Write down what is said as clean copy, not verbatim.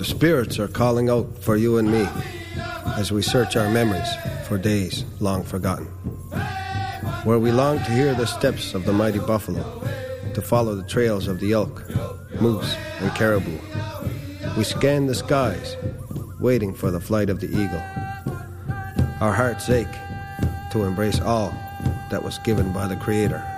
The spirits are calling out for you and me as we search our memories for days long forgotten. Where we long to hear the steps of the mighty buffalo, to follow the trails of the elk, moose, and caribou. We scan the skies, waiting for the flight of the eagle. Our hearts ache to embrace all that was given by the Creator.